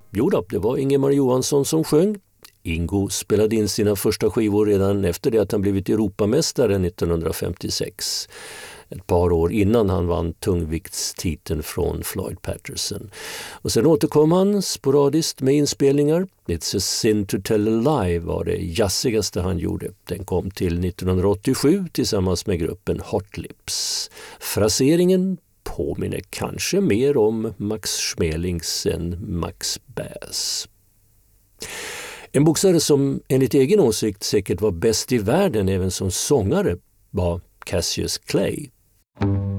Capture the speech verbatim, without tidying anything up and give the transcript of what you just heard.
Jo då, det var Ingemar Johansson som sjöng. Ingo spelade in sina första skivor redan efter det att han blivit Europamästare nittonhundrafemtiosex. Ett par år innan han vann tungviktstiteln från Floyd Patterson. Och sen återkom han sporadiskt med inspelningar. It's a sin to tell a lie var det jazzigaste han gjorde. Den kom till nittonhundraåttiosju tillsammans med gruppen Hot Lips. Fraseringen påminner kanske mer om Max Schmelings än Max Bass. En boxare som enligt egen åsikt säkert var bäst i världen även som sångare var Cassius Clay.